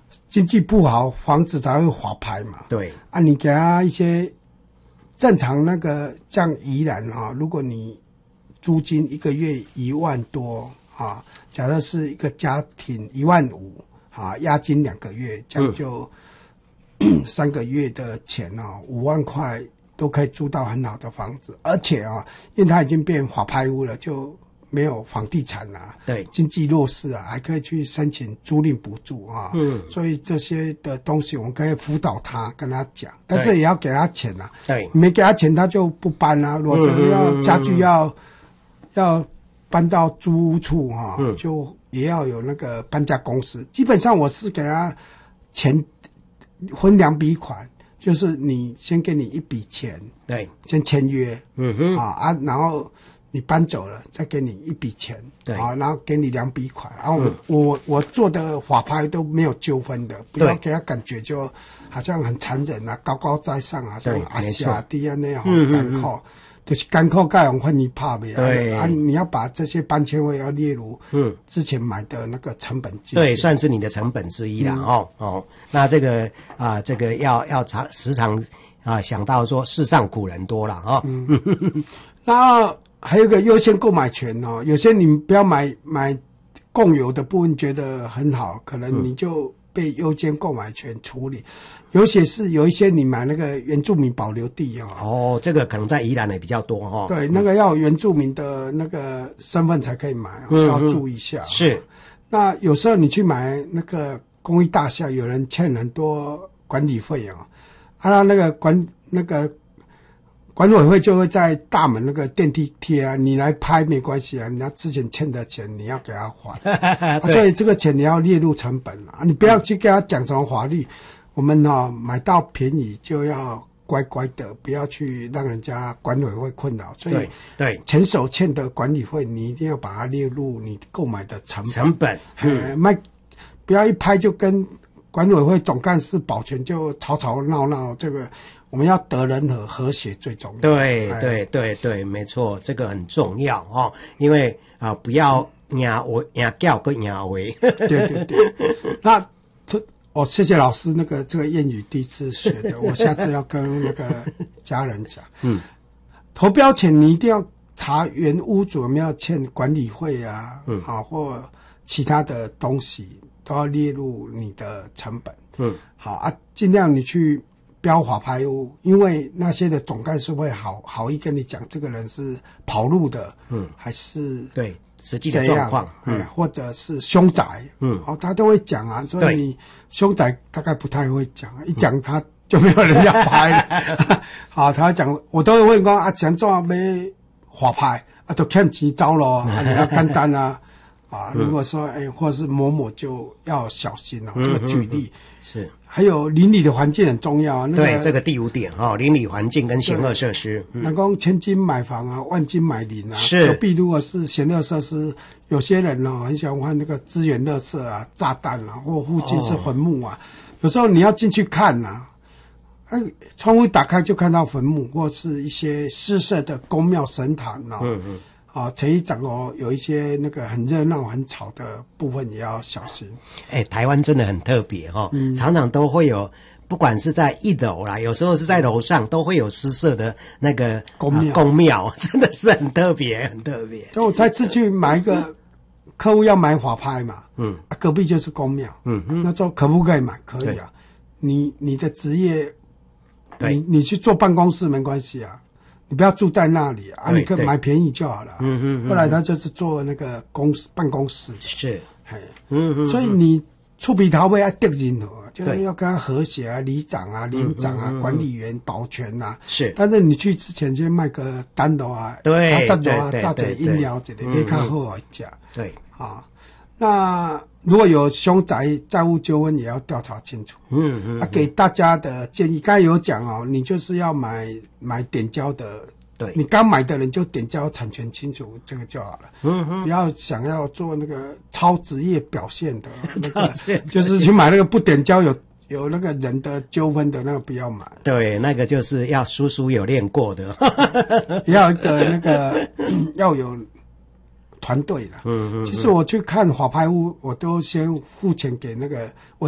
经济不好，房子才会滑拍嘛。 对啊，你给他一些正常那个像宜兰啊，如果你租金一个月1万多啊，假设是一个家庭15000啊，押金2个月，这样就3个月的钱啊，5万块都可以租到很好的房子，而且啊，因为它已经变法拍屋了，就没有房地产啊， 对， 经济弱势啊，还可以去申请租赁补助啊。所以这些的东西我们可以辅导他，跟他讲，但是也要给他钱啊。 对， 没给他钱他就不搬啊。如果真要家具要搬到租屋处啊，就也要有那个搬家公司。基本上我是给他钱分2笔款。就是你先给你一笔钱， 对， 先签约，然后你搬走了，再给你一笔钱， 对， 然后给你2笔款，然后我做的法拍都没有纠纷的，不要给他感觉就好像很残忍啊，高高在上啊，像阿下低啊那样干扣，就是干扣盖用换你怕呗，对啊，你要把这些搬迁费要列入之前买的那个成本之一， 对，算是你的成本之一啦，那这个这个要时常想到说世上苦人多啦那还有一个优先购买权哦，有些你不要买共有的部分觉得很好，可能你就被优先购买权处理。尤其是有一些你买那个原住民保留地这个可能在宜兰也比较多对，那个要有原住民的那个身份才可以买要注意一下。 是， 那有时候你去买那个公寓大厦，有人欠很多管理费那个管委会就会在大门那个电梯贴啊，你来拍没关系啊，你要之前欠的钱你要给他还所以这个钱你要列入成本你不要去跟他讲什么法律。我们买到便宜就要乖乖的，不要去让人家管委会困扰。所以对前手欠的管理费你一定要把它列入你购买的成本。不要一拍就跟管委会总干事保全就吵吵闹闹，这个我们要得人和谐最重要。 对，没错，这个很重要因为不要赢叫跟赢为。 对，那谢谢老师，这个谚语第一次学的，我下次要跟那个家人讲。投标前你一定要查原屋主有没有欠管理费或其他的东西都要列入你的成本。尽量你去标法拍屋，因为那些的总干事会好意跟你讲，这个人是跑路的，还是对实际的状况， 或者是凶宅，他都会讲所以你凶宅大概不太会讲，一讲他就没有人要拍了。好，他讲我都会问说怎样要法拍都欠钱走咯，你要简单如果说或者是某某就要小心这个举例是。 还有邻里的环境很重要对，这个第5点邻里环境跟闲乐设施。 那讲千金买房万金买邻是。 隔壁如果是闲乐设施，有些人很喜欢那个资源垃圾炸弹或附近是坟墓有时候你要进去看窗户打开就看到坟墓或是一些失色的宫庙神坛前一场有一些那个很热闹很吵的部分也要小心。 台湾真的很特别常常都会有，不管是在1楼啦，有时候是在楼上，都会有失色的那个宫庙，真的是很特别。 所以我再次去买一个客户要买法拍嘛，隔壁就是宫庙，那说可不可以买？可以你的职业，你去坐办公室没关系你不要住在那里你可以买便宜就好了。后来他就是做那个办公室， 是， 所以你触鼻头尾要得任何，就是要跟他和谐里长连长管理员、保全是。 但是你去之前先卖个单的对， 炸点饮料之类，比较好吃。 对那如果有凶宅债务纠纷，也要调查清楚。给大家的建议，刚才有讲你就是要买点交的，对，你刚买的人就点交产权清楚，这个就好了。不要想要做那个超职业表现的，就是去买那个不点交有那个人的纠纷的那个不要买。 对，那个就是要叔叔有练过的， 要一个那个要有团队的。其实我去看法拍屋，我都先付钱给那个